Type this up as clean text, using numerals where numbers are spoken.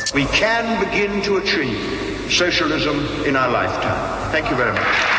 We can begin to achieve socialism in our lifetime. Thank you very much.